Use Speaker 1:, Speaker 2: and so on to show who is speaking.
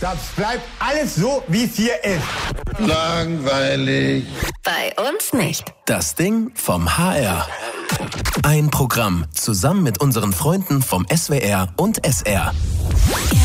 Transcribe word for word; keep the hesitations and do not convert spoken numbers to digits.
Speaker 1: Das bleibt alles so, wie es hier ist.
Speaker 2: Langweilig.
Speaker 3: Bei uns nicht.
Speaker 4: Das Ding vom H R. Ein Programm zusammen mit unseren Freunden vom S W R und S R.